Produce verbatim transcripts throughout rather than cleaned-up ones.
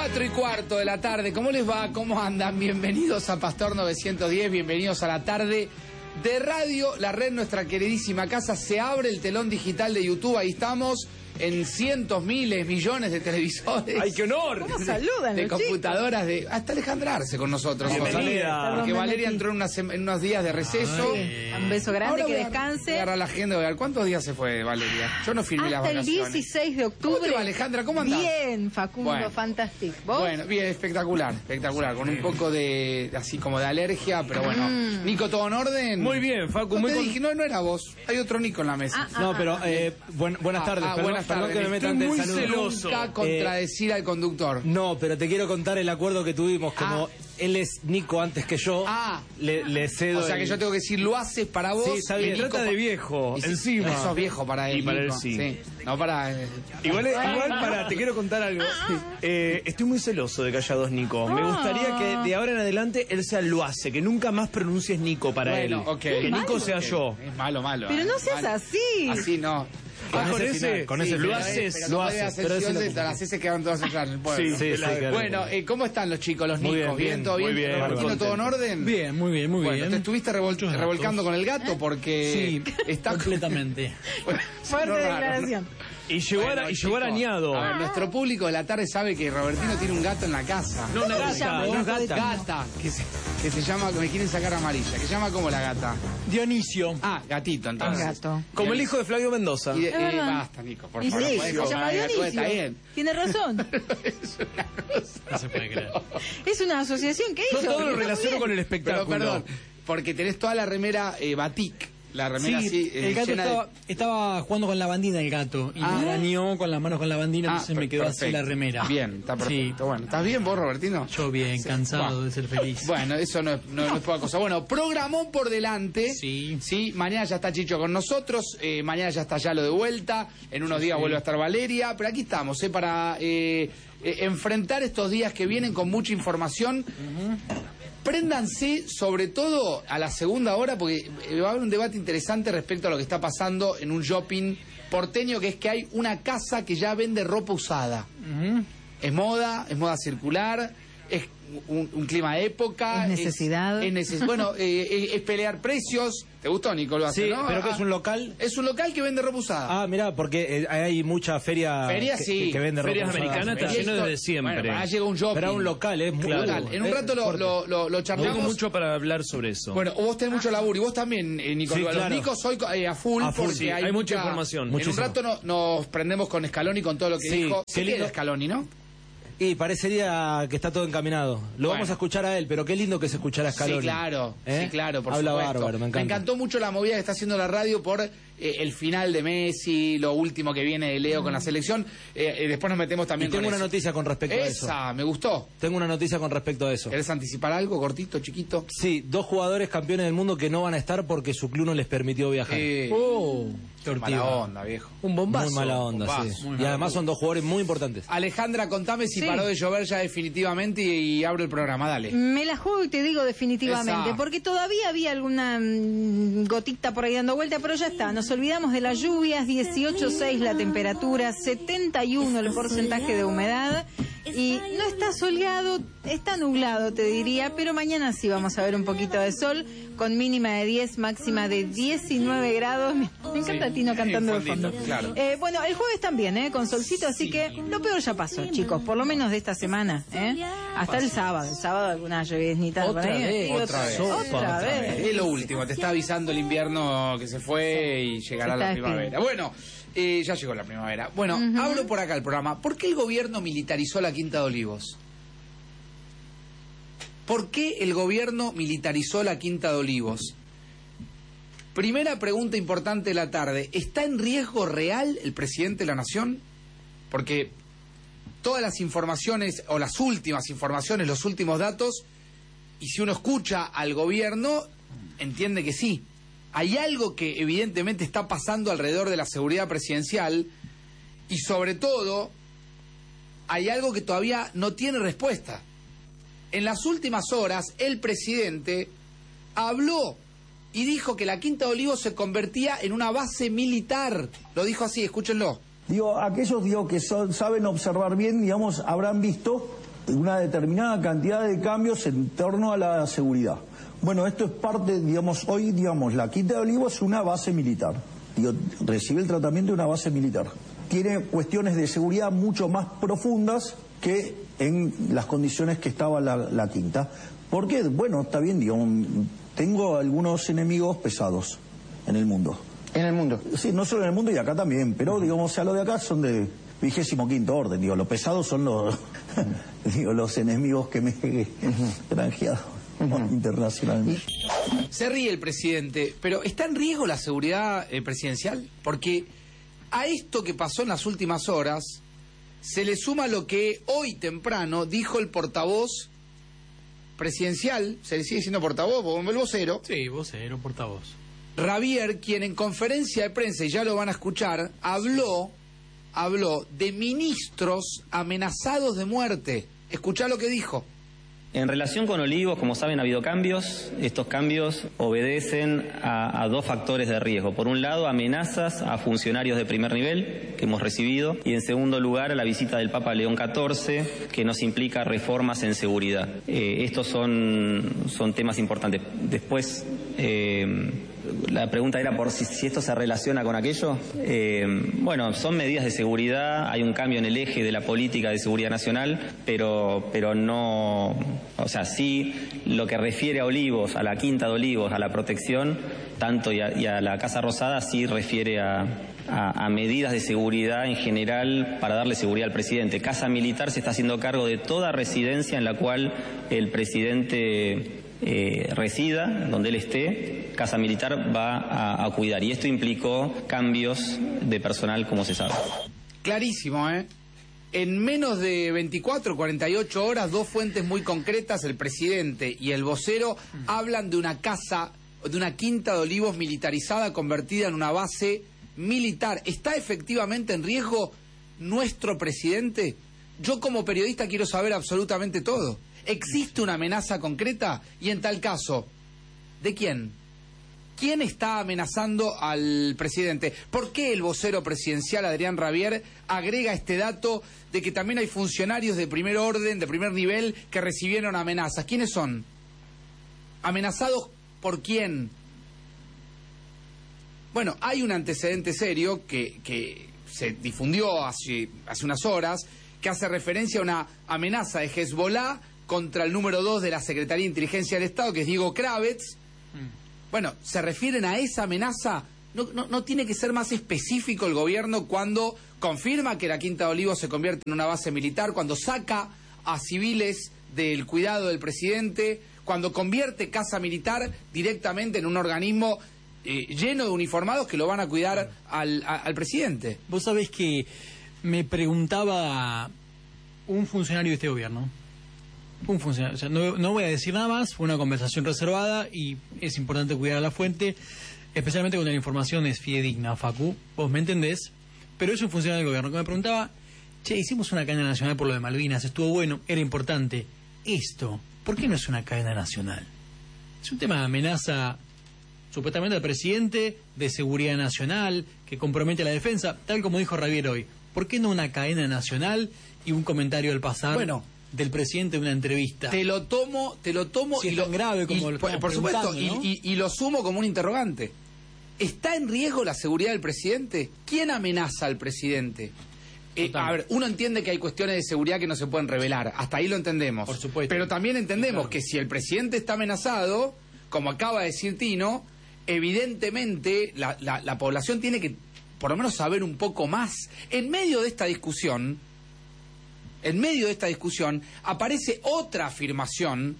cuatro y cuarto de la tarde. ¿Cómo les va? ¿Cómo andan? Bienvenidos a Pastor novecientos diez, bienvenidos a la tarde de radio. La red, nuestra queridísima casa, se abre el telón digital de YouTube. Ahí estamos en cientos, miles, millones de televisores. ¡Ay, qué honor! ¿Cómo saludan de los computadoras, de hasta Alejandra Arce con nosotros. Bienvenida. Porque Valeria entró en, unas, en unos días de receso. Ay. Un beso grande, Ahora que voy a descanse. agarrar la agenda, voy a ver cuántos días se fue Valeria. Yo no filmé las Hasta el vacaciones. dieciséis de octubre. ¿Cómo te va, Alejandra? ¿Cómo andás? Bien, Facundo, Bueno. fantástico. ¿Vos? Bueno, bien, espectacular, espectacular, con un poco de, así como de alergia, pero bueno. Mm. Nico, ¿todo en orden? Muy bien, Facu. No Muy te con- dije, no, no era vos, hay otro Nico en la mesa. Ah, No, pero ah, eh, buen- buenas Ah, tardes. ah, perdón, buenas perdón tardes. que me metan Estoy del muy saludo. celoso. Nunca contradecir al conductor. No, pero te quiero contar el acuerdo que tuvimos. Como Ah. él es Nico antes que yo, Ah. le, le cedo. O sea que el- yo tengo que decir, lo haces para vos. Sí, está y bien. Nico Trata de pa- viejo, Y sí, encima. Sos viejo para él. Y para él Nico. sí. No para. eh, Igual, igual para, te quiero contar algo. Eh, estoy muy celoso de que haya dos Nico. Me Ah. gustaría que de ahora en adelante él sea lo hace, que nunca más pronuncies Nico para Bueno, él. ok. Que Nico malo. sea Ok. yo. Es malo, malo. Pero eh, no seas malo. así. Así no. Ah, Con con ese ese, final, con ese lo final. haces. Pero lo no haces, podés hacer pero ese de lo- las heces quedan todas allá en el pueblo. Sí, Sí, sí, claro. Bueno, eh, ¿cómo están los chicos, los Muy Nicos? bien, ¿Bien? ¿Todo muy bien? bien, ¿Robertino, muy todo en orden? Bien, muy bien, muy Bueno, bien. te estuviste revol- Muchos datos. revolcando con el gato porque Sí, está completamente. Bueno, Fuerte no, raro, declaración. Y llegó, Bueno, ara- y llegó chicos, arañado. A ver, nuestro público de la tarde sabe que Robertino tiene un gato en la casa. No, una ¿Cómo se llama gata. el Una gato de gata. Gata, que se, que se llama, que me quieren sacar amarilla, que se llama como la gata. Dionisio. Ah, gatito entonces. Gato. Como el hijo de Flavio Mendoza. Y de- Es eh, verdad. basta, Nico, por Y favor. sí, no podés se llama comparar, Dionisio. Está bien. Tiene razón. Es una cosa. No se puede creer. Es una asociación que Yo hizo. todo lo Está relaciono bien. con el Pero espectáculo. perdón, porque tenés toda la remera eh, batik. La remera Sí, así, eh, el gato llena de- estaba, estaba jugando con la bandina el gato y Ah. me arañó con las manos con la bandina, Ah, entonces me quedó así perfecto. la remera. Bien, está perfecto. Sí. Bueno, ¿estás bien vos, Robertino? Yo bien, Sí. cansado Bueno. de ser feliz. Bueno, eso no es, no, no es poca cosa. Bueno, programón por delante. Sí. Sí, mañana ya está Chicho con nosotros. Eh, mañana ya está Yalo de vuelta. En unos días sí. vuelve a estar Valeria. Pero aquí estamos, ¿eh? Para eh, eh, enfrentar estos días que vienen con mucha información. Préndanse, sobre todo a la segunda hora, porque eh, va a haber un debate interesante respecto a lo que está pasando en un shopping porteño, que es que hay una casa que ya vende ropa usada. Ujú. Es moda, es moda circular, es un, un clima de época. Es necesidad. Es, es neces- bueno, eh, es, es pelear precios. ¿Te gustó, Nicolás? Sí, ¿no? pero que Ah, es un local. Es un local que vende ropa usada. Ah, mirá, porque eh, hay mucha feria. Feria, que, sí. que vende ropa Ferias usada. americanas está Feria lleno esto- desde siempre. Bueno, ahora llega un shopping. Pero a un local, ¿eh? Muy Claro. Local. En un Eh, rato lo, fuerte. lo, lo, lo charlamos. Tengo mucho para hablar sobre eso. Bueno, vos tenés mucho laburo y vos también, eh, Nico. Sí, Los claro. Nicos hoy eh, a full, A full, porque sí, hay, hay mucha información. En Muchísimo. un rato no- nos prendemos con Scaloni con todo lo que Sí, dijo. qué Se queda lindo. Scaloni, ¿no? Y parecería que está todo encaminado. Lo Bueno. vamos a escuchar a él, pero qué lindo que se escuchara a Scaloni. Sí, claro, ¿Eh? sí, claro, por Habla supuesto. bárbaro, me encanta. encantó mucho la movida que está haciendo la radio por eh, el final de Messi, lo último que viene de Leo con la selección. Eh, eh, después nos metemos Y también tengo con una eso. noticia con respecto a eso. Esa, me gustó. Tengo una noticia con respecto a eso. ¿Querés anticipar algo, cortito, chiquito? Sí, dos jugadores campeones del mundo que no van a estar porque su club no les permitió viajar. Eh, Oh, qué mala ortiva. onda, viejo. Un bombazo. Muy mala onda, bombazo, sí. muy Y mala además son dos jugadores muy importantes. Alejandra, contame si Sí. paró de llover ya definitivamente y, y abro el programa, dale. Me la juego y te digo definitivamente, Esa. porque todavía había alguna mm, gotita por ahí dando vuelta, pero ya está. Nos olvidamos de las lluvias, dieciocho coma seis la temperatura, setenta y uno el porcentaje de humedad y no está soleado, está nublado te diría, pero mañana sí vamos a ver un poquito de sol con mínima de diez, máxima de diecinueve grados. Me me encanta Sí. Tino cantando de Fondito, fondo. claro. Eh, bueno, el jueves también, ¿eh? Con solcito, así que lo peor ya pasó, chicos, por lo menos de esta semana, ¿eh? Hasta el sábado. El sábado alguna lluviznita por Otra ahí. vez, Sí, otra vez. Otra, Otra vez. Es lo último, te está avisando el invierno que se fue y llegará Se la está primavera. despidiendo. Bueno, eh, ya llegó la primavera. Bueno, Ujú. hablo por acá el programa. ¿Por qué el gobierno militarizó la Quinta de Olivos? ¿Por qué el gobierno militarizó la Quinta de Olivos? Primera pregunta importante de la tarde. ¿Está en riesgo real el presidente de la Nación? Porque todas las informaciones, o las últimas informaciones, los últimos datos, y si uno escucha al gobierno, entiende que sí. Hay algo que evidentemente está pasando alrededor de la seguridad presidencial, y sobre todo, hay algo que todavía no tiene respuesta. En las últimas horas, el presidente habló y dijo que la Quinta de Olivos se convertía en una base militar. Lo dijo así, escúchenlo. Digo, aquellos digo, que son, saben observar bien, digamos, habrán visto una determinada cantidad de cambios en torno a la seguridad. Bueno, esto es parte, digamos, hoy, digamos, la Quinta de Olivos es una base militar. Digo, recibe el tratamiento de una base militar. Tiene cuestiones de seguridad mucho más profundas que en las condiciones que estaba la, la Quinta. ¿Por qué? Bueno, está bien, digamos, tengo algunos enemigos pesados en el mundo. ¿En el mundo? Sí, no solo en el mundo y acá también, pero, digamos, o sea, los de acá son de vigésimo quinto orden, digo, los pesados son los, digo, los enemigos que me he granjeado internacionalmente. Se ríe el presidente, pero ¿está en riesgo la seguridad eh, presidencial? Porque a esto que pasó en las últimas horas se le suma lo que hoy temprano dijo el portavoz presidencial, se le sigue diciendo portavoz, el vocero. Sí, vocero, portavoz. Javier, quien en conferencia de prensa, y ya lo van a escuchar, habló, habló de ministros amenazados de muerte. Escuchá lo que dijo. En relación con Olivos, como saben, ha habido cambios. Estos cambios obedecen a, a dos factores de riesgo. Por un lado, amenazas a funcionarios de primer nivel que hemos recibido. Y en segundo lugar, a la visita del Papa León catorce, que nos implica reformas en seguridad. Eh, estos son, son temas importantes. Después, eh, la pregunta era por si, si esto se relaciona con aquello. Eh, bueno, son medidas de seguridad. Hay un cambio en el eje de la política de seguridad nacional, pero, pero no... O sea, sí, lo que refiere a Olivos, a la Quinta de Olivos, a la protección, tanto y a, y a la Casa Rosada, sí refiere a, a, a medidas de seguridad en general para darle seguridad al presidente. Casa Militar se está haciendo cargo de toda residencia en la cual el presidente eh, resida, donde él esté. Casa Militar va a, a cuidar. Y esto implicó cambios de personal, como se sabe. Clarísimo, ¿eh? En menos de veinticuatro, cuarenta y ocho horas, dos fuentes muy concretas, el presidente y el vocero, hablan de una casa, de una Quinta de Olivos militarizada convertida en una base militar. ¿Está efectivamente en riesgo nuestro presidente? Yo como periodista quiero saber absolutamente todo. ¿Existe una amenaza concreta? Y en tal caso, ¿de quién? ¿Quién está amenazando al presidente? ¿Por qué el vocero presidencial, Adrián Rabier, agrega este dato de que también hay funcionarios de primer orden, de primer nivel, que recibieron amenazas? ¿Quiénes son? ¿Amenazados por quién? Bueno, hay un antecedente serio que, que se difundió hace, hace unas horas, que hace referencia a una amenaza de Hezbollah contra el número dos de la Secretaría de Inteligencia del Estado, que es Diego Kravetz. Mm. Bueno, ¿se refieren a esa amenaza? ¿No, no, no tiene que ser más específico el gobierno cuando confirma que la Quinta de Olivos se convierte en una base militar, cuando saca a civiles del cuidado del presidente, cuando convierte Casa Militar directamente en un organismo eh, lleno de uniformados que lo van a cuidar al, a, al presidente? Vos sabés que me preguntaba un funcionario de este gobierno. Un funcionario, o sea, no, no voy a decir nada más, fue una conversación reservada y es importante cuidar a la fuente, especialmente cuando la información es fidedigna, Facu, vos me entendés, pero es un funcionario del gobierno que me preguntaba, che, hicimos una cadena nacional por lo de Malvinas, estuvo bueno, era importante, esto, ¿por qué no es una cadena nacional? Es un tema de amenaza supuestamente al presidente, de seguridad nacional, que compromete la defensa, tal como dijo Javier hoy, ¿por qué no una cadena nacional y un comentario al pasar? Bueno, del presidente en una entrevista. Te lo tomo, te lo tomo si y es lo tan grave como y, lo por, por supuesto, ¿no? y, y, y lo sumo como un interrogante. ¿Está en riesgo la seguridad del presidente? ¿Quién amenaza al presidente? Eh, a ver, uno entiende que hay cuestiones de seguridad que no se pueden revelar, hasta ahí lo entendemos. Por supuesto. Pero también entendemos claro. que si el presidente está amenazado, como acaba de decir Tino, evidentemente la, la, la población tiene que por lo menos saber un poco más. En medio de esta discusión, en medio de esta discusión, aparece otra afirmación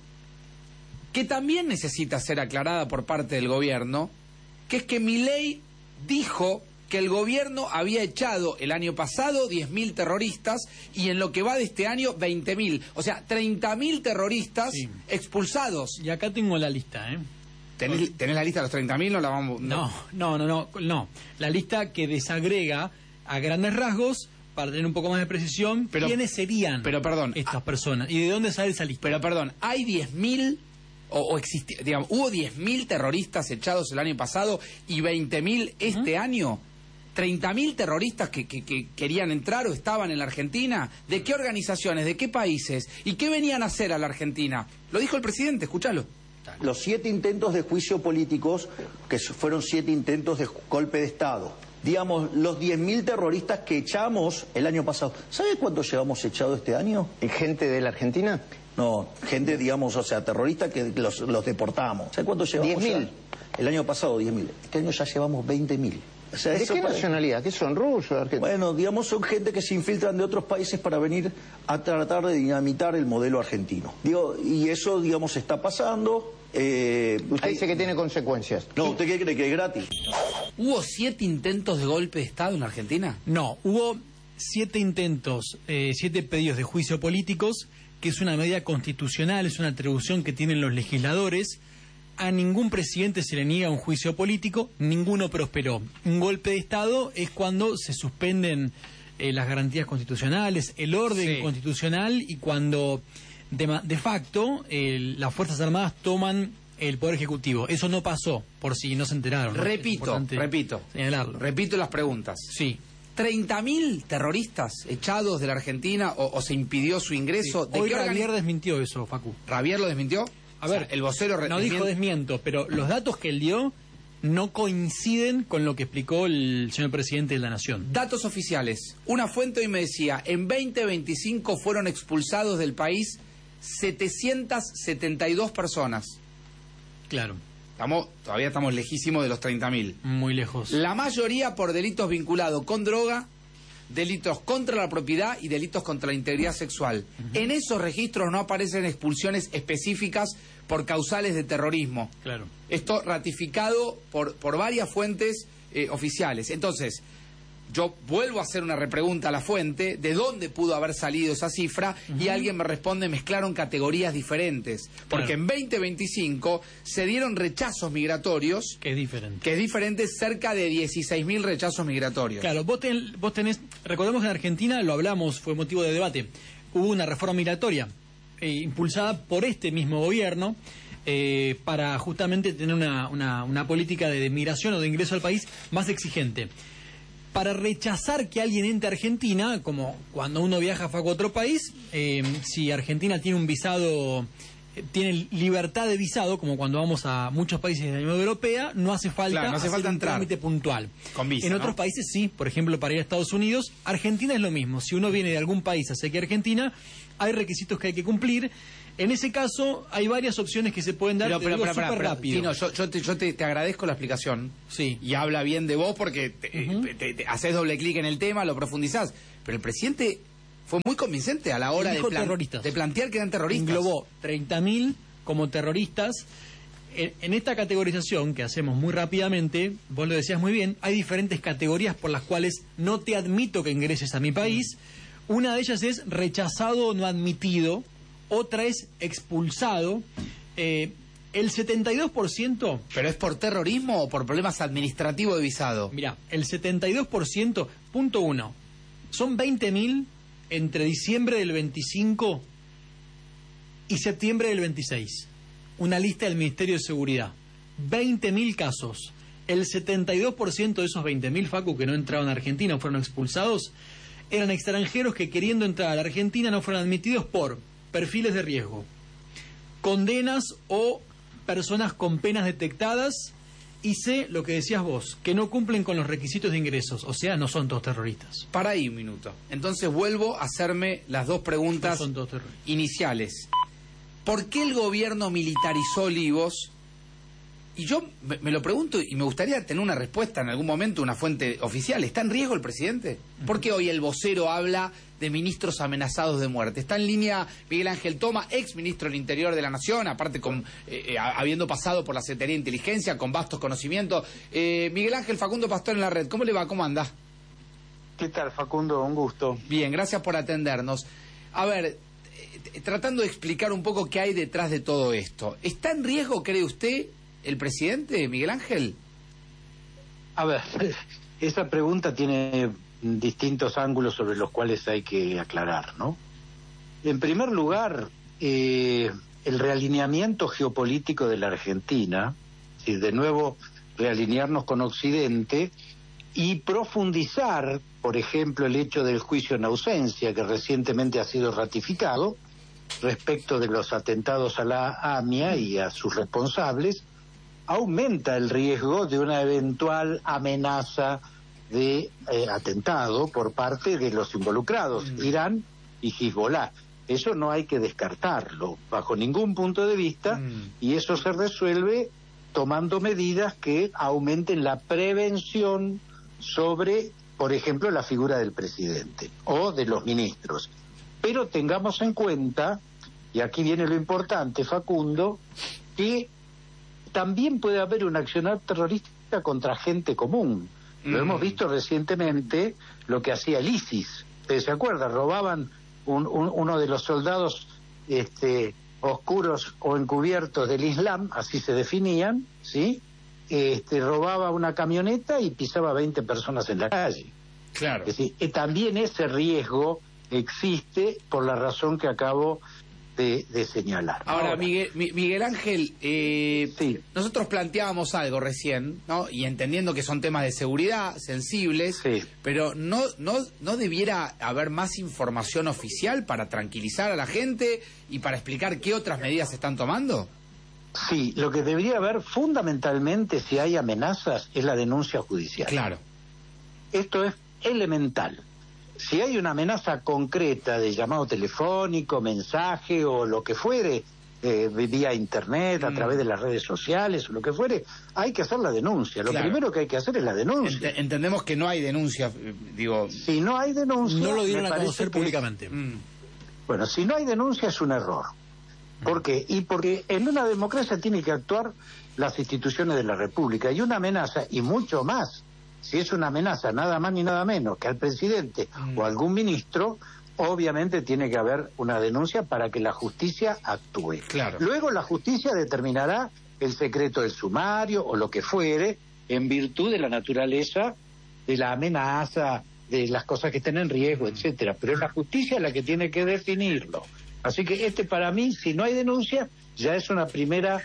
que también necesita ser aclarada por parte del gobierno, que es que Milei dijo que el gobierno había echado el año pasado diez mil terroristas y en lo que va de este año veinte mil. O sea, treinta mil terroristas sí. expulsados. Y acá tengo la lista, ¿eh? ¿Tenés, ¿tenés la lista de los treinta mil? No la vamos... No, no, no, no, no. La lista que desagrega a grandes rasgos, para tener un poco más de precisión, pero, quiénes serían pero, perdón, estas a, personas y de dónde sale esa lista. Pero perdón, ¿hay diez mil o, o existi, digamos, hubo diez mil terroristas echados el año pasado y veinte mil este uh-huh. año? treinta mil terroristas que, que, que querían entrar o estaban en la Argentina? ¿De qué organizaciones? ¿De qué países? ¿Y qué venían a hacer a la Argentina? Lo dijo el presidente, escúchalo. Los siete intentos de juicio políticos, que fueron siete intentos de golpe de Estado. Digamos, los diez mil terroristas que echamos el año pasado. ¿Sabe cuánto llevamos echado este año? ¿Gente de la Argentina? No, gente, digamos, o sea, terroristas que los, los deportamos. ¿Sabe cuánto llevamos? diez mil. El año pasado, diez mil. Este año ya llevamos veinte mil. O sea, ¿De eso qué para... nacionalidad? ¿Qué son rusos? Argentinos? Bueno, digamos, son gente que se infiltran de otros países para venir a tratar de dinamitar el modelo argentino. Digo, y eso, digamos, está pasando. Eh, usted Ahí dice que tiene consecuencias. No, ¿usted qué cree que es gratis? ¿Hubo siete intentos de golpe de Estado en la Argentina? No, hubo siete intentos, eh, siete pedidos de juicio políticos, que es una medida constitucional, es una atribución que tienen los legisladores. A ningún presidente se le niega un juicio político, ninguno prosperó. Un golpe de Estado es cuando se suspenden eh, las garantías constitucionales, el orden Sí. constitucional, y cuando de, de facto eh, las Fuerzas Armadas toman el Poder Ejecutivo. Eso no pasó, por si no se enteraron, ¿no? Repito, repito. Señalarlo. Repito las preguntas. Sí. ¿treinta mil terroristas echados de la Argentina o, o se impidió su ingreso? ¿De Hoy qué organi- Javier desmintió eso, Facu. ¿Ravier lo desmintió? A ver, O sea, el vocero re- no dijo desmien- desmiento, pero los datos que él dio no coinciden con lo que explicó el señor presidente de la Nación. Datos oficiales. Una fuente hoy me decía, en veinte veinticinco fueron expulsados del país setecientas setenta y dos personas. Claro, Estamos, todavía estamos lejísimos de los treinta mil. muy lejos. La mayoría por delitos vinculados con droga, delitos contra la propiedad y delitos contra la integridad sexual. En esos registros no aparecen expulsiones específicas por causales de terrorismo. Claro. Esto ratificado por, por varias fuentes eh, oficiales. Entonces, yo vuelvo a hacer una repregunta a la fuente, ¿de dónde pudo haber salido esa cifra? Uh-huh. Y alguien me responde, mezclaron categorías diferentes. Porque Claro. en veinte veinticinco se dieron rechazos migratorios, Que es diferente. que es diferente, cerca de dieciséis mil rechazos migratorios. Claro, vos, ten- vos tenés, recordemos que en Argentina, lo hablamos, fue motivo de debate, hubo una reforma migratoria eh, impulsada por este mismo gobierno eh, para justamente tener una, una, una política de, de migración o de ingreso al país más exigente. Para rechazar que alguien entre a Argentina, como cuando uno viaja a otro país, eh, si Argentina tiene un visado, eh, tiene libertad de visado, como cuando vamos a muchos países de la Unión Europea, no hace falta, Claro, no hace hacer falta un entrar. trámite puntual. Con visa, en ¿no? otros países sí, por ejemplo, para ir a Estados Unidos. Argentina es lo mismo. Si uno viene de algún país hacia aquí a Argentina, hay requisitos que hay que cumplir. En ese caso, hay varias opciones que se pueden dar. Pero, Te pero, digo pero, pero, súper pero, rápido. Tino, yo, yo, te, yo te, te agradezco la explicación. Sí. Y habla bien de vos porque te, Ujú. te- te- te haces doble clic en el tema, lo profundizás. Pero el presidente fue muy convincente a la hora Él de, dijo plan- terroristas. de plantear que eran terroristas. Englobó treinta mil como terroristas. En, en esta categorización que hacemos muy rápidamente, vos lo decías muy bien, hay diferentes categorías por las cuales no te admito que ingreses a mi país. Una de ellas es rechazado o no admitido, otra es expulsado. Eh, el setenta y dos por ciento, ¿Pero es por terrorismo o por problemas administrativos de visado? mira, el setenta y dos por ciento, punto uno, son veinte mil entre diciembre del veinticinco y septiembre del veintiséis. Una lista del Ministerio de Seguridad. veinte mil casos. El setenta y dos por ciento de esos veinte mil, Facu, que no entraron a Argentina o fueron expulsados, eran extranjeros que queriendo entrar a la Argentina no fueron admitidos por perfiles de riesgo, condenas o personas con penas detectadas, y C, lo que decías vos, que no cumplen con los requisitos de ingresos, o sea, no son todos terroristas. Para ahí un minuto. Entonces vuelvo a hacerme las dos No preguntas son todos terroristas. iniciales. ¿Por qué el gobierno militarizó Olivos? Y yo me, me lo pregunto y me gustaría tener una respuesta en algún momento, una fuente oficial. ¿Está en riesgo el presidente? ¿Por qué hoy el vocero habla de ministros amenazados de muerte? Está en línea Miguel Ángel Toma, ex ministro del Interior de la Nación, aparte con eh, eh, habiendo pasado por la Secretaría de Inteligencia, con vastos conocimientos. Eh, Miguel Ángel Facundo Pastor en la red. ¿Cómo le va? ¿Cómo anda? ¿Qué tal, Facundo? Un gusto. Bien, gracias por atendernos. A ver, eh, tratando de explicar un poco qué hay detrás de todo esto. ¿Está en riesgo, cree usted, el presidente, Miguel Ángel? A ver, esa pregunta tiene distintos ángulos sobre los cuales hay que aclarar, ¿no? En primer lugar, eh, el realineamiento geopolítico de la Argentina, si de nuevo realinearnos con Occidente, y profundizar, por ejemplo, el hecho del juicio en ausencia, que recientemente ha sido ratificado, respecto de los atentados a la AMIA y a sus responsables, aumenta el riesgo de una eventual amenaza de eh, atentado por parte de los involucrados, mm. Irán y Hezbollah. Eso no hay que descartarlo bajo ningún punto de vista, mm. y eso se resuelve tomando medidas que aumenten la prevención sobre, por ejemplo, la figura del presidente o de los ministros. Pero tengamos en cuenta, y aquí viene lo importante, Facundo, que también puede haber un accionar terrorista contra gente común. Lo mm. hemos visto recientemente, lo que hacía el ISIS. ¿Ustedes se acuerdan? Robaban un, un, uno de los soldados este, oscuros o encubiertos del Islam, así se definían, ¿sí? Este, robaba una camioneta y pisaba veinte personas en la calle. Claro. Es decir, eh, también ese riesgo existe por la razón que acabo de, de señalar. Ahora, Ahora Miguel, Miguel Ángel, eh, sí. nosotros planteábamos algo recién, ¿no? Y entendiendo que son temas de seguridad sensibles, sí. pero no, no, no debiera haber más información oficial para tranquilizar a la gente y para explicar qué otras medidas se están tomando. Sí, lo que debería haber fundamentalmente, si hay amenazas, es la denuncia judicial. Claro. Esto es elemental. Si hay una amenaza concreta de llamado telefónico, mensaje o lo que fuere, eh, vía internet, a mm. través de las redes sociales o lo que fuere, hay que hacer la denuncia. Lo claro. primero que hay que hacer es la denuncia. Ent- entendemos que no hay denuncia, digo... Si no hay denuncia... No lo dieron a conocer públicamente. Es... Mm. Bueno, si no hay denuncia es un error. ¿Por qué? Y porque en una democracia tienen que actuar las instituciones de la República. Y una amenaza, y mucho más, si es una amenaza nada más ni nada menos que al presidente mm. o algún ministro, obviamente tiene que haber una denuncia para que la justicia actúe. Claro. Luego la justicia determinará el secreto del sumario o lo que fuere, en virtud de la naturaleza de la amenaza, de las cosas que estén en riesgo, mm. etcétera. Pero es la justicia la que tiene que definirlo. Así que este para mí, si no hay denuncia, ya es una primera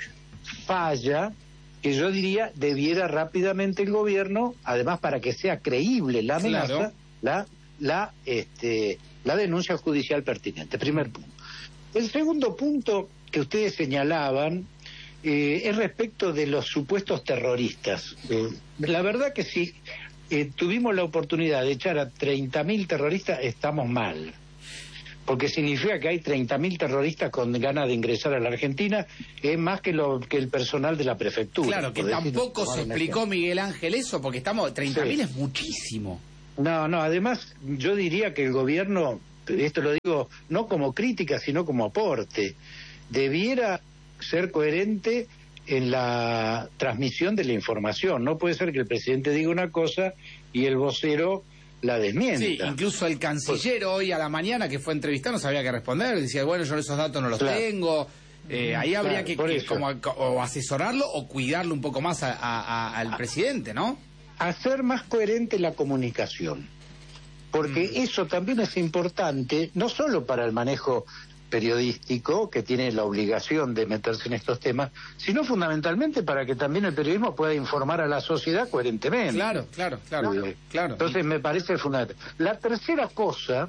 falla que yo diría debiera rápidamente el gobierno, además para que sea creíble la amenaza, claro. la la este la denuncia judicial pertinente. Primer punto. El segundo punto que ustedes señalaban eh, es respecto de los supuestos terroristas. Eh, la verdad que si eh, tuvimos la oportunidad de echar a treinta mil terroristas, estamos mal. Porque significa que hay treinta mil terroristas con ganas de ingresar a la Argentina, es más que lo que el personal de la prefectura. Claro, que tampoco se explicó, Miguel Ángel, eso, porque estamos treinta mil sí. es muchísimo. No, no, además yo diría que el gobierno, esto lo digo no como crítica, sino como aporte, debiera ser coherente en la transmisión de la información. No puede ser que el presidente diga una cosa y el vocero la desmienta. Sí, incluso el canciller pues, hoy a la mañana que fue entrevistado no sabía qué responder, decía, bueno, yo esos datos no los claro. tengo, eh, ahí habría claro, que, que como, o asesorarlo o cuidarlo un poco más a, a, a, al a, presidente, ¿no? Hacer más coherente la comunicación, porque mm. eso también es importante, no solo para el manejo periodístico, que tiene la obligación de meterse en estos temas, sino fundamentalmente para que también el periodismo pueda informar a la sociedad coherentemente. Claro, claro, claro. Eh, claro. Entonces me parece fundamental. La tercera cosa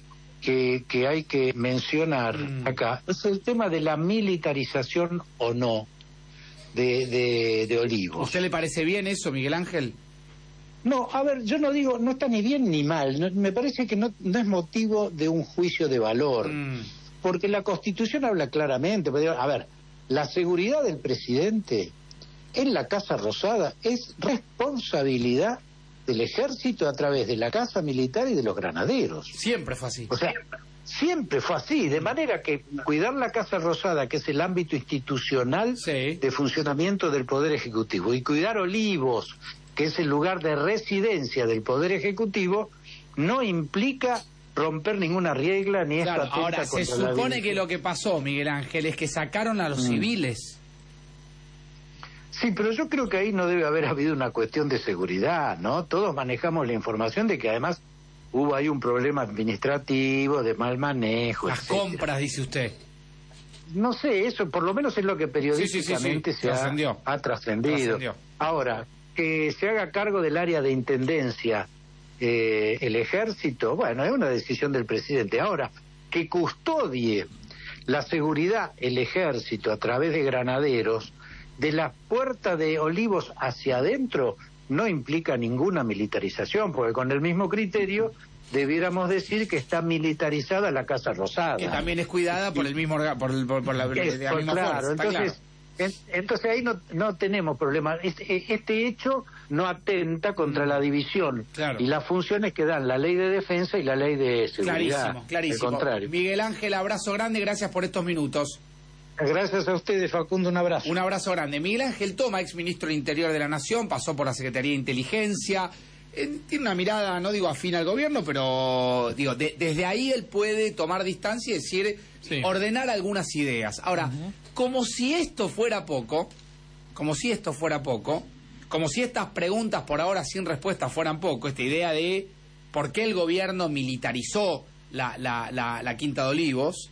que, que hay que mencionar mm. acá es el tema de la militarización o no de, de, de Olivos. ¿A usted le parece bien eso, Miguel Ángel? No, a ver, yo no digo, no está ni bien ni mal, no, me parece que no, no es motivo de un juicio de valor. Mm. Porque la Constitución habla claramente. A ver, la seguridad del presidente en la Casa Rosada es responsabilidad del Ejército a través de la Casa Militar y de los granaderos. Siempre fue así. O sea, siempre fue así. De manera que cuidar la Casa Rosada, que es el ámbito institucional sí. de funcionamiento del Poder Ejecutivo, y cuidar Olivos, que es el lugar de residencia del Poder Ejecutivo, no implica romper ninguna regla ni claro, esta ahora se supone que lo que pasó, Miguel Ángel, es que sacaron a los mm. civiles. Sí, pero yo creo que ahí no debe haber habido una cuestión de seguridad, ¿no? Todos manejamos la información de que además hubo ahí un problema administrativo, de mal manejo, las etcétera. Compras, dice usted. No sé, eso por lo menos es lo que periodísticamente sí, sí, sí, sí. se ha, ha trascendido. Ahora, que se haga cargo del área de intendencia eh, el ejército, bueno, es una decisión del presidente. Ahora, que custodie la seguridad el ejército a través de granaderos, de la puerta de Olivos hacia adentro, no implica ninguna militarización, porque con el mismo criterio debiéramos decir que está militarizada la Casa Rosada. Que también es cuidada por el mismo orga- por, el- por, por la, Es, de la pues, misma claro, fuerza, está entonces, claro. en- entonces ahí no, no tenemos problema. Este, este hecho no atenta contra la división Claro. y las funciones que dan la ley de defensa y la ley de seguridad. Clarísimo, clarísimo. Al contrario. Miguel Ángel, abrazo grande, gracias por estos minutos. Gracias a ustedes, Facundo, un abrazo. Un abrazo grande. Miguel Ángel Toma, ex ministro del Interior de la Nación, pasó por la Secretaría de Inteligencia, eh, tiene una mirada, no digo afín al gobierno, pero digo, de- desde ahí él puede tomar distancia y decir, Sí. ordenar algunas ideas. Ahora, como si esto fuera poco, como si esto fuera poco, como si estas preguntas por ahora sin respuesta fueran poco, esta idea de por qué el gobierno militarizó la, la, la, la Quinta de Olivos,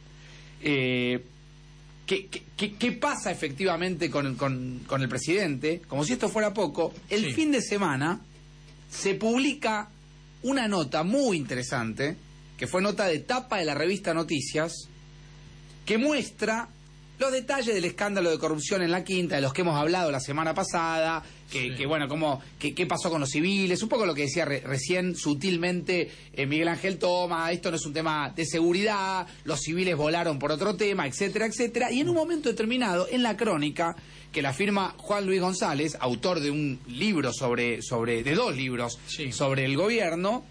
eh, ¿Qué, qué, qué pasa efectivamente con, con, con el presidente? Como si esto fuera poco, el Sí. fin de semana se publica una nota muy interesante, que fue nota de tapa de la revista Noticias, que muestra los detalles del escándalo de corrupción en la Quinta, de los que hemos hablado la semana pasada, que, Sí. que bueno, cómo, que, qué pasó con los civiles, un poco lo que decía re- recién sutilmente eh, Miguel Ángel Toma, esto no es un tema de seguridad, los civiles volaron por otro tema, etcétera, etcétera, y en un momento determinado, en la crónica, que la firma Juan Luis González, autor de un libro sobre, sobre de dos libros Sí. sobre el gobierno,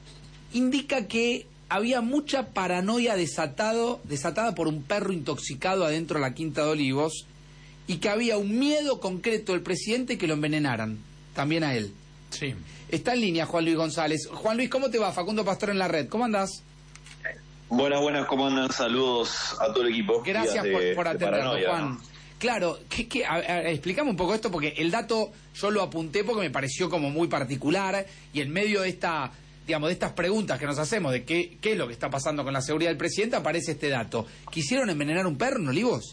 indica que había mucha paranoia desatado, desatada por un perro intoxicado adentro de la Quinta de Olivos y que había un miedo concreto del presidente que lo envenenaran, también a él. Sí. Está en línea Juan Luis González. Juan Luis, ¿cómo te va? Facundo Pastor en la red. ¿Cómo andás? Buenas, buenas, ¿cómo andan? Saludos a todo el equipo. Gracias Días por, de- por de atendernos, paranoia, Juan. ¿no? Claro, ¿qué, qué? A, a, explícame un poco esto porque el dato yo lo apunté porque me pareció como muy particular y en medio de esta, digamos, de estas preguntas que nos hacemos de qué, qué es lo que está pasando con la seguridad del presidente, aparece este dato. ¿Quisieron envenenar un perro en Olivos?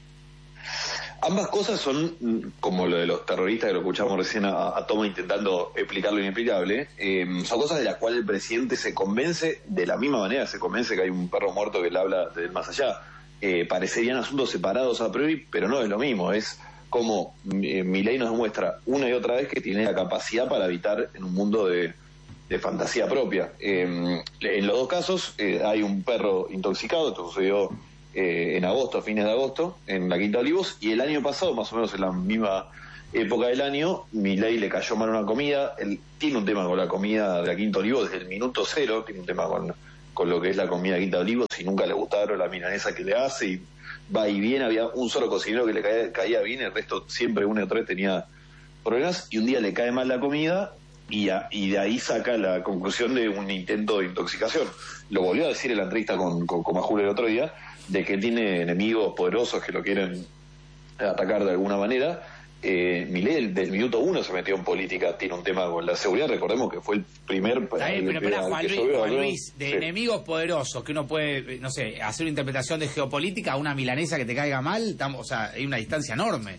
Ambas cosas son, mm, como lo de los terroristas que lo escuchamos recién a, a Toma intentando explicar lo inexplicable, eh, son cosas de las cuales el presidente se convence, de la misma manera se convence que hay un perro muerto que le habla del más allá. Eh, parecerían asuntos separados a priori, pero no es lo mismo, es como eh, Milei nos demuestra una y otra vez que tiene la capacidad para habitar en un mundo de, de fantasía propia. Eh, en los dos casos eh, hay un perro intoxicado, esto sucedió eh, en agosto, a fines de agosto, en la Quinta de Olivos, y el año pasado, más o menos en la misma época del año, Milei le cayó mal una comida. Él tiene un tema con la comida de la Quinta de Olivos desde el minuto cero, tiene un tema con, con lo que es la comida de Quinta de Olivos, y nunca le gustaron la milanesa que le hace, y va y viene, había un solo cocinero que le caía, caía bien, el resto siempre uno y otro tenía problemas, y un día le cae mal la comida, y, a, y de ahí saca la conclusión de un intento de intoxicación. Lo volvió a decir en la entrevista con, con, con Majul el otro día, de que tiene enemigos poderosos que lo quieren atacar de alguna manera. Eh, Milei del minuto uno se metió en política, tiene un tema con la seguridad, recordemos que fue el primer... Está bien, pero espera, Juan que Luis, llovió, Juan ¿no? Luis, de Sí. enemigos poderosos, que uno puede, no sé, hacer una interpretación de geopolítica a una milanesa que te caiga mal, estamos, o sea, hay una distancia enorme.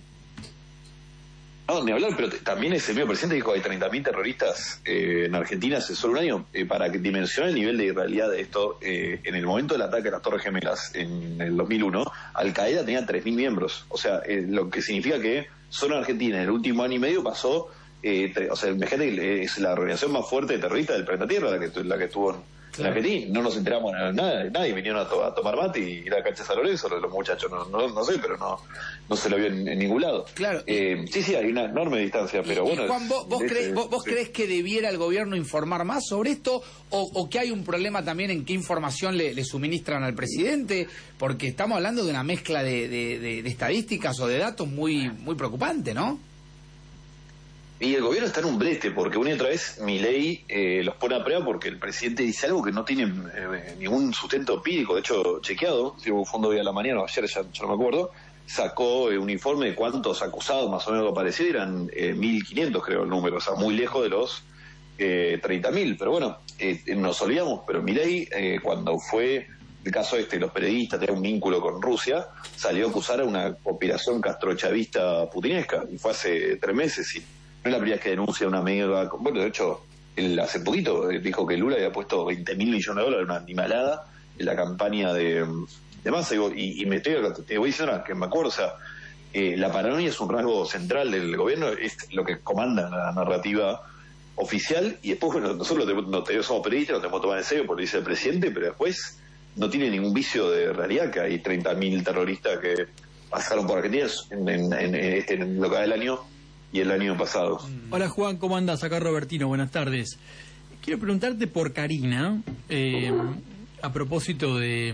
No, ni hablar, pero t- también ese mismo presidente dijo que hay treinta mil terroristas eh, en Argentina hace solo un año. Eh, para que dimensione el nivel de irrealidad de esto, eh, en el momento del ataque a las Torres Gemelas en el dos mil uno, Al Qaeda tenía tres mil miembros. O sea, eh, lo que significa que solo en Argentina en el último año y medio pasó, eh, tre- o sea, imagínate que es la organización más fuerte de terroristas del planeta Tierra la que, tu- la que estuvo en, en Argentina. No nos enteramos de nada, nadie vinieron a, to- a tomar mate y ir a la cancha de San Lorenzo, los, los muchachos, no, no, no sé, pero no, no se lo vio en, en ningún lado. Claro. Eh, sí, sí, hay una enorme distancia, pero Y, bueno... Juan, ¿vos, vos, es- crees, es- vos, vos sí. crees que debiera el gobierno informar más sobre esto o, o que hay un problema también en qué información le, le suministran al presidente? Porque estamos hablando de una mezcla de, de- de- de estadísticas o de datos muy, muy preocupante, ¿no? Y el gobierno está en un brete, porque una y otra vez Milei eh, los pone a prueba porque el presidente dice algo que no tiene eh, ningún sustento empírico. De hecho, chequeado, si hubo fondo hoy a la mañana o ayer, ya, ya no me acuerdo, sacó eh, un informe de cuántos acusados más o menos que aparecieron, eran eh, mil quinientos creo el número, o sea, muy lejos de los eh, treinta mil. Pero bueno, eh, nos olvidamos, pero Milei, eh, cuando fue el caso este, los periodistas tenían un vínculo con Rusia, salió a acusar a una operación castrochavista putinesca, y fue hace tres meses, y es la primera vez que denuncia una mega... Bueno, de hecho, él hace poquito dijo que Lula había puesto veinte mil millones de dólares, una animalada, en la campaña de, de Massa. Y, y me estoy, te voy diciendo que me acuerdo, o sea, eh, la paranoia es un rasgo central del gobierno, es lo que comanda la narrativa oficial, y después, bueno, nosotros no, no, no, somos periodistas, no tenemos que tomar en serio por lo dice el presidente, pero después no tiene ningún vicio de realidad que hay treinta mil terroristas que pasaron por Argentina en, en, en, este, en lo que va del año y el año pasado. Hola Juan, ¿cómo andas? Acá Robertino, buenas tardes. Quiero preguntarte por Karina, eh, a propósito de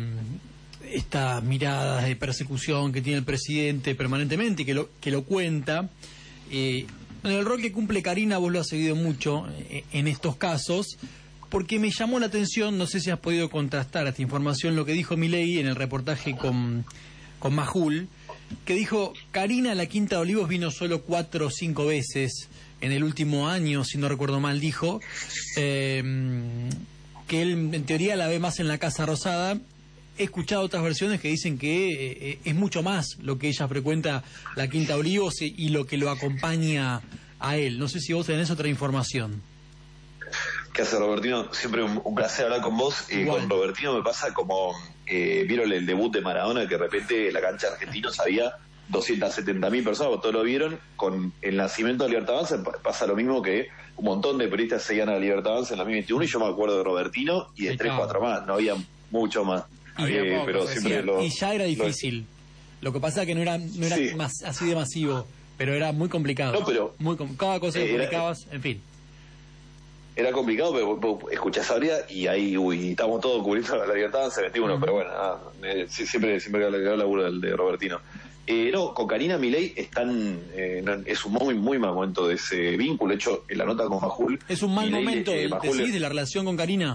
estas miradas de persecución que tiene el presidente permanentemente y que lo, que lo cuenta. Eh, en el rol que cumple Karina, vos lo has seguido mucho eh, en estos casos, porque me llamó la atención, no sé si has podido contrastar esta información, lo que dijo Milei en el reportaje con, con Majul, que dijo, Karina a la Quinta de Olivos vino solo cuatro o cinco veces en el último año, si no recuerdo mal, dijo, eh, que él en teoría la ve más en la Casa Rosada. He escuchado otras versiones que dicen que eh, es mucho más lo que ella frecuenta la Quinta de Olivos y, y lo que lo acompaña a él. No sé si vos tenés otra información. ¿Qué hace, Robertino? Siempre un, un placer hablar con vos. Y con Robertino me pasa como, eh, vieron el debut de Maradona, que de repente la cancha de Argentinos había doscientas setenta mil personas, todos lo vieron. Con el nacimiento de Libertad Avanza pasa lo mismo, que un montón de periodistas seguían a Libertad Avanza en la mil veintiuno, y yo me acuerdo de Robertino y de tres, cuatro más, no había mucho más. Eh, poco, pero siempre lo, y ya era difícil. Lo, lo que pasa es que no era, no era sí. más así de masivo, pero era muy complicado. No, pero muy, cada cosa que eh, publicabas, en fin. Era complicado, pero vos escuchás ahora y ahí, uy, estamos todos cubriendo la Libertad, se metió uno, uh-huh. Pero bueno, ah, eh, siempre siempre que el laburo del de Robertino. Eh, no, con Karina Milei están, eh, es un muy muy mal momento de ese vínculo. De hecho, en la nota con Majul... ¿Es un mal Milei, momento, eh, Majul, decís, de la relación con Karina?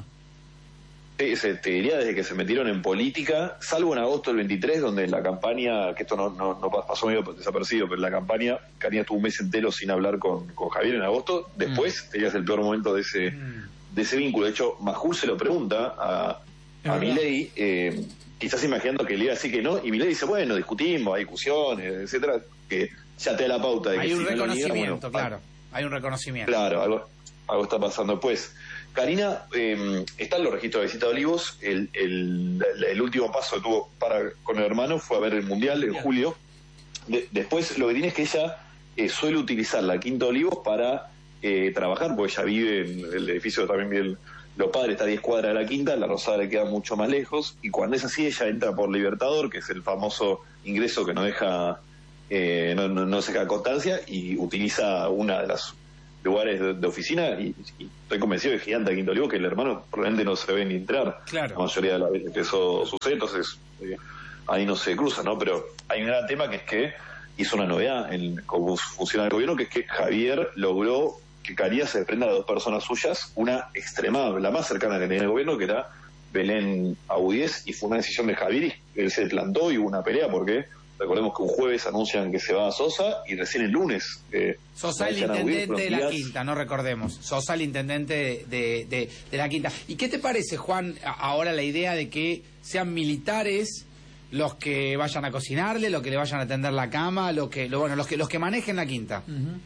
Eh, se, te diría desde que se metieron en política, salvo en agosto del veintitrés, donde la campaña, que esto no, no, no pasó medio desapercibido, pero en la campaña Karina estuvo un mes entero sin hablar con, con Javier en agosto. Después mm. tenías el peor momento de ese mm. de ese vínculo. De hecho, Majul se lo pregunta a, a Milei, eh, quizás imaginando que le iba a decir que no, y Milei dice, bueno, discutimos, hay discusiones, etcétera, que ya te da la pauta de que hay un si reconocimiento, no lo niega, bueno, claro, hay un reconocimiento. Claro, algo, algo está pasando. Pues Karina eh, está en los registros de visita de Olivos. El, el, el último paso que tuvo para con el hermano fue a ver el Mundial en julio. De, después lo que tiene es que ella eh, suele utilizar la Quinta de Olivos para eh, trabajar, porque ella vive en el edificio también bien. Los padres está a diez cuadras de la Quinta, la Rosada le queda mucho más lejos, y cuando es así ella entra por Libertador, que es el famoso ingreso que no deja, eh, no, no, no se deja constancia, y utiliza una de las lugares de, de oficina, y, y estoy convencido de Gigante de Quinto Olivo que el hermano realmente no se ve ni entrar, claro. La mayoría de las veces que eso sucede, entonces eh, ahí no se cruza, ¿no? Pero hay un gran tema que es que hizo una novedad en cómo funciona el gobierno, que es que Javier logró que Karina se desprenda de dos personas suyas, una extremada, la más cercana que tenía el gobierno, que era Belén Audíez, y fue una decisión de Javier, y él se plantó y hubo una pelea, porque recordemos que un jueves anuncian que se va a Sosa, y recién el lunes... Eh, Sosa el intendente de la Quinta, no recordemos. Sosa el intendente de, de, de la Quinta. ¿Y qué te parece, Juan, ahora la idea de que sean militares los que vayan a cocinarle, los que le vayan a atender la cama, lo que, lo, bueno, los que los que manejen la Quinta? Uh-huh.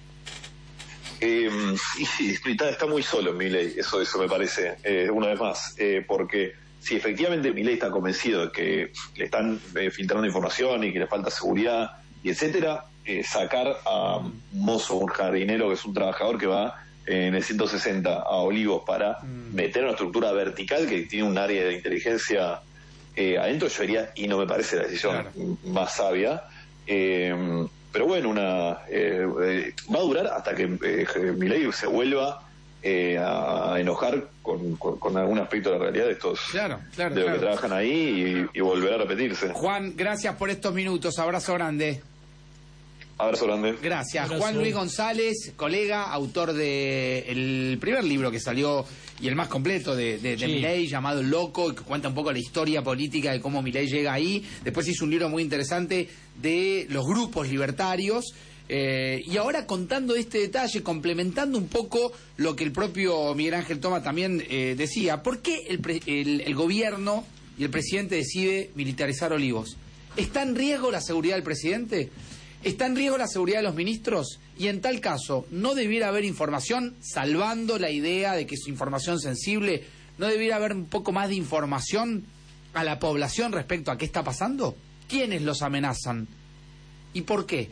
Eh, y, y está, está muy solo Milei, eso, eso me parece, eh, una vez más, eh, porque si efectivamente Milei está convencido de que le están eh, filtrando información y que le falta seguridad y etcétera, eh, sacar a un mozo, un jardinero que es un trabajador que va eh, en el ciento sesenta a Olivos para mm. meter una estructura vertical que tiene un área de inteligencia eh, adentro, yo diría, y no me parece la decisión claro. más sabia. Eh, Pero bueno, una eh, eh, va a durar hasta que eh, Milei se vuelva eh, a enojar con, con, con algún aspecto de la realidad de estos claro, claro, de los claro. que trabajan ahí y, y volverá a repetirse. Juan, gracias por estos minutos. Abrazo grande. Abrazo grande. Gracias. Abrazo. Juan Luis González, colega, autor de el primer libro que salió y el más completo de, de, de sí. Milei, llamado El Loco, que cuenta un poco la historia política de cómo Milei llega ahí. Después hizo un libro muy interesante de los grupos libertarios. Eh, y ahora contando este detalle, complementando un poco lo que el propio Miguel Ángel Toma también eh, decía. ¿Por qué el, pre, el, el gobierno y el presidente decide militarizar Olivos? ¿Está en riesgo la seguridad del presidente? ¿Está en riesgo la seguridad de los ministros? Y en tal caso, ¿no debiera haber información, salvando la idea de que es información sensible, no debiera haber un poco más de información a la población respecto a qué está pasando? ¿Quiénes los amenazan? ¿Y por qué?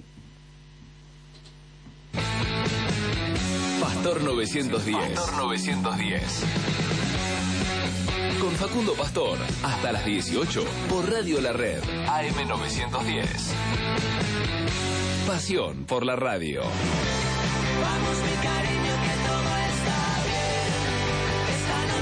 Pastor novecientos diez. Pastor novecientos diez. Con Facundo Pastor, hasta las dieciocho, por Radio La Red, A M novecientos diez. Pasión por la radio. Vamos, mi cariño, que todo está bien. Esta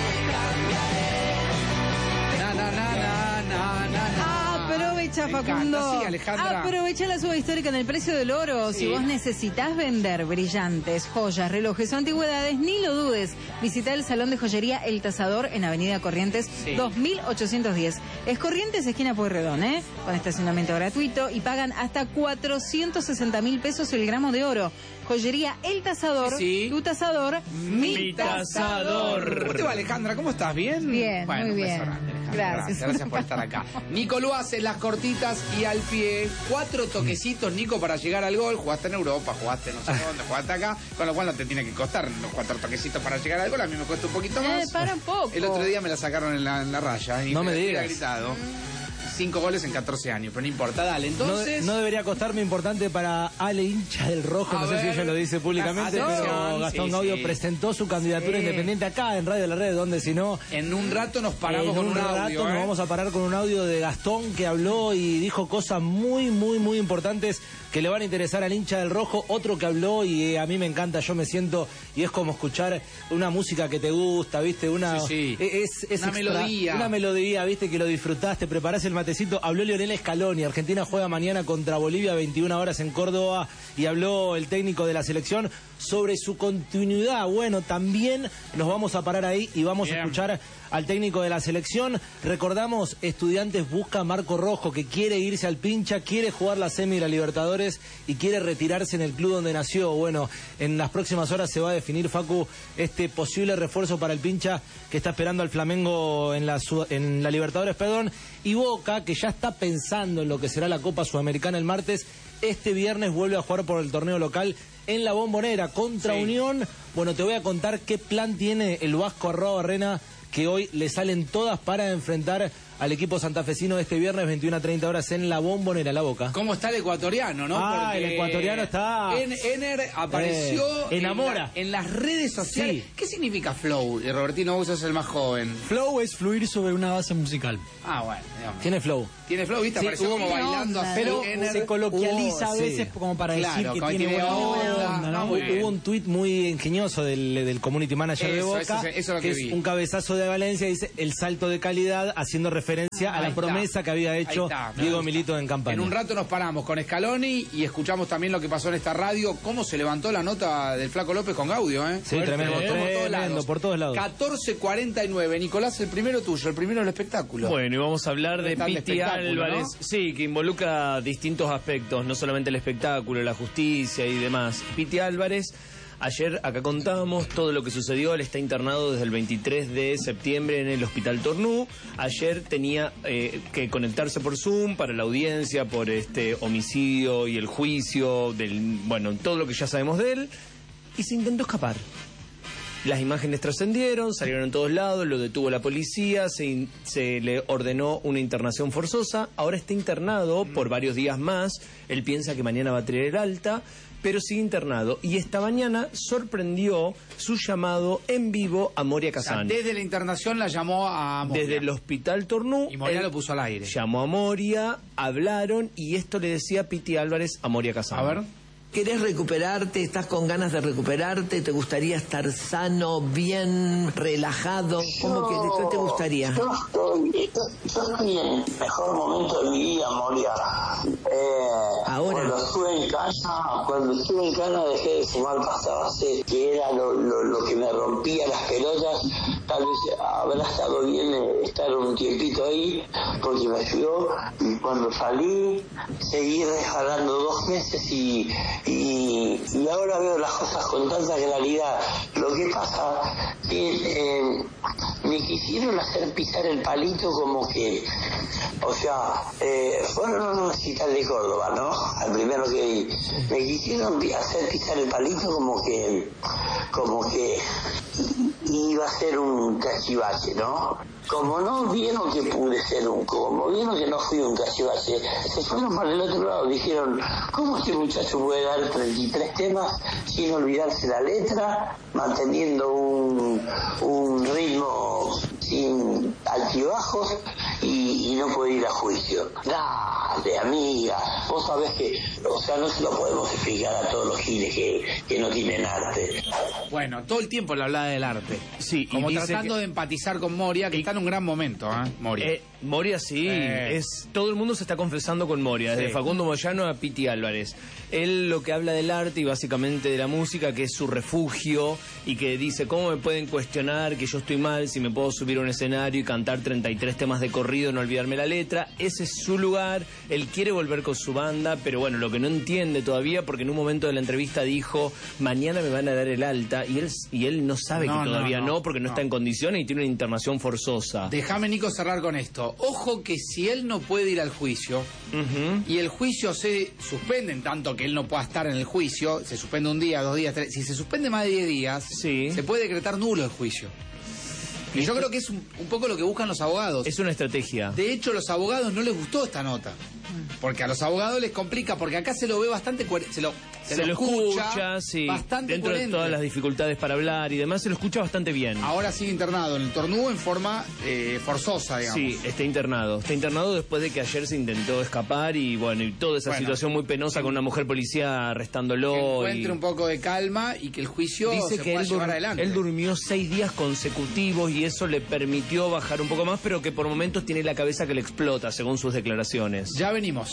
noche cambiaré. Na, na, na, na, na, na, na. Aprovecha, Me Facundo. encanta. Sí, Alejandra. Aprovecha la suba histórica en el precio del oro. Sí. Si vos necesitas vender brillantes, joyas, relojes o antigüedades, ni lo dudes. Visita el Salón de Joyería El Tasador en Avenida Corrientes, Sí. dos mil ochocientos diez. Es Corrientes, esquina Pueyrredón, ¿eh? Con estacionamiento gratuito y pagan hasta cuatrocientos sesenta mil pesos el gramo de oro. Joyería El Tasador, Sí, sí. tu tasador, mi, Mi tasador. tasador. ¿Cómo te va, Alejandra? ¿Cómo estás? ¿Bien? Bien, Bueno, muy un beso bien. grande, Alejandra. Gracias. Gracias por estar acá. Nico lo hace, las cortitas y al pie. Cuatro toquecitos, Nico, para llegar al gol. Jugaste en Europa, jugaste no sé dónde, jugaste acá. Con lo cual no te tiene que costar los cuatro toquecitos para llegar al gol. A mí me cuesta un poquito Eh, más. para un poco. El otro día me la sacaron en la, en la raya. Y No me hubiera digas. gritado. Cinco goles en catorce años, pero no importa, dale. No, Entonces... no debería costarme importante para Ale, hincha del Rojo, A no sé si ver, ella lo dice públicamente, atención, pero Gastón sí, Gaudio sí. presentó su candidatura Sí. independiente acá en Radio La Red, donde si no... En un rato nos paramos en con un, un rato audio, nos ¿eh? vamos a parar con un audio de Gastón que habló y dijo cosas muy, muy, muy importantes que le van a interesar al hincha del Rojo. Otro que habló y eh, a mí me encanta, yo me siento, y es como escuchar una música que te gusta, ¿viste? Una, Sí, sí. Es, es Una melodía. Una melodía, ¿viste? Que lo disfrutaste, preparás el matecito. Habló Lionel Scaloni, Argentina juega mañana contra Bolivia, veintiuna horas en Córdoba, y habló el técnico de la selección sobre su continuidad. Bueno, también nos vamos a parar ahí y vamos Bien. a escuchar al técnico de la selección. Recordamos, Estudiantes busca a Marco Rojo, que quiere irse al pincha, quiere jugar la semi de la Libertadores y quiere retirarse en el club donde nació. Bueno, en las próximas horas se va a definir, Facu, este posible refuerzo para el pincha que está esperando al Flamengo en la, Sud- en la Libertadores, perdón, y Boca, que ya está pensando en lo que será la Copa Sudamericana el martes. Este viernes vuelve a jugar por el torneo local en la Bombonera contra Sí. Unión. Bueno, te voy a contar qué plan tiene el Vasco Arroa Barrena, que hoy le salen todas para enfrentar al equipo santafesino este viernes, veintiuna a treinta horas en la Bombonera, La Boca. ¿Cómo está el ecuatoriano, no? Ah, Porque el ecuatoriano está- En, Ener apareció Eh, enamora. En, la- en las redes sociales. Sí. ¿Qué significa flow? Y Robertino, vos sos el más joven. Flow es fluir sobre una base musical. Ah, bueno, digamos. Tiene flow. Tiene flow, ¿viste? Sí, Apareció hubo- como bailando onda. así. Pero Ener. se coloquializa hubo- a veces sí. como para Claro, decir que como tiene tiene buena onda. onda, ¿no? Ah, muy bien. Hubo un tuit muy ingenioso del, del community manager de Eso, Boca, eso, eso es lo que que vi. es un cabezazo de Valencia, dice el salto de calidad, haciendo referencia a Ahí la está. promesa que había hecho Ahí está, me Diego gusta. Milito en campaña. En un rato nos paramos con Scaloni y escuchamos también lo que pasó en esta radio, cómo se levantó la nota del Flaco López con Gaudio, ¿eh? Sí, tremendo, Rebotó por todos tremendo, lados. por todos lados. catorce cuarenta y nueve. Nicolás, el primero tuyo, el primero del espectáculo. Bueno, y vamos a hablar de Tal de Piti espectáculo, Álvarez, ¿no? sí, que involucra distintos aspectos, no solamente el espectáculo, la justicia y demás. Piti Álvarez, ayer acá contábamos todo lo que sucedió, él está internado desde el veintitrés de septiembre en el Hospital Tornú. Ayer tenía eh, que conectarse por Zoom para la audiencia, por este homicidio y el juicio, del, bueno, todo lo que ya sabemos de él, y se intentó escapar. Las imágenes trascendieron, salieron en todos lados, lo detuvo la policía, se, in- se le ordenó una internación forzosa. Ahora está internado por varios días más. Él piensa que mañana va a tener el alta, pero sigue internado. Y esta mañana sorprendió su llamado en vivo a Moria O sea, Kazan. desde la internación la llamó a Moria. Desde el Hospital Tornú. Y Moria él lo puso al aire. Llamó a Moria, hablaron y esto le decía Piti Álvarez a Moria Kazan. A ver. ¿Querés recuperarte? ¿Estás con ganas de recuperarte? ¿Te gustaría estar sano, bien, relajado? ¿Cómo que, ¿Qué te gustaría? Yo estoy, yo estoy en el mejor momento de mi vida, Moria. Eh, Ahora. Cuando estuve en casa, cuando estuve en casa dejé de fumar pasabase, que era lo, lo, lo que me rompía las pelotas. tal vez habrá estado bien estar un tiempito ahí, porque me ayudó, y cuando salí seguí resbalando dos meses y, y, y ahora veo las cosas con tanta claridad. Lo que pasa que eh, me quisieron hacer pisar el palito como que, o sea, eh, fueron a una universidad de Córdoba, ¿no? Al primero que vi, me quisieron hacer pisar el palito como que, como que iba a ser un cachivache, ¿no? Como no vieron que pude ser un, como vieron que no fui un cachivache, se fueron para el otro lado, dijeron, ¿cómo este muchacho puede dar treinta y tres temas sin olvidarse la letra, manteniendo un, un ritmo sin altibajos y, y no puede ir a juicio? Dale, amiga, vos sabés que, o sea, no se lo podemos explicar a todos los giles que, que no tienen arte. Bueno, todo el tiempo le hablaba del arte. Sí, como y dice tratando que... de empatizar con Moria, que está en un gran momento, ¿eh? Moria. Eh, Moria sí, Eh. es todo el mundo se está confesando con Moria, desde Sí. Facundo Moyano a Piti Álvarez. Él lo que habla del arte y básicamente de la música, que es su refugio, y que dice, ¿cómo me pueden cuestionar que yo estoy mal si me puedo subir a un escenario y cantar treinta y tres temas de corrido, no olvidarme la letra? Ese es su lugar, él quiere volver con su banda, pero bueno, lo que no entiende todavía, porque en un momento de la entrevista dijo, mañana me van a dar el alta, y él, y él no sabe No, que todavía no, no, no, porque no, no. está en condiciones y tiene una internación forzosa. Déjame, Nico, cerrar con esto. Ojo que si él no puede ir al juicio, Uh-huh. y el juicio se suspende en tanto que él no pueda estar en el juicio, se suspende un día, dos días, tres, si se suspende más de diez días, Sí. se puede decretar nulo el juicio. Y yo creo que es un, un poco lo que buscan los abogados. Es una estrategia. De hecho, a los abogados no les gustó esta nota. Porque a los abogados les complica, porque acá se lo ve bastante coherente. Se lo, se Se, lo lo escucha, sí, bastante dentro coherente. de todas las dificultades para hablar y demás, se lo escucha bastante bien. Ahora sigue internado en el Tornúo en forma eh, forzosa, digamos. Sí, está internado. Está internado después de que ayer se intentó escapar y bueno, y toda esa Bueno, situación muy penosa con una mujer policía arrestándolo. Que y... encuentre un poco de calma y que el juicio Dice se que pueda él, llevar dur- adelante. él durmió seis días consecutivos y eso le permitió bajar un poco más, pero que por momentos tiene la cabeza que le explota, según sus declaraciones. Ya venimos.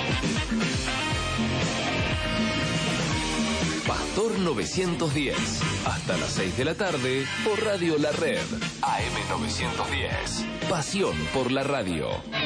Pastor novecientos diez. Hasta las seis de la tarde por Radio La Red. A M novecientos diez. Pasión por la radio.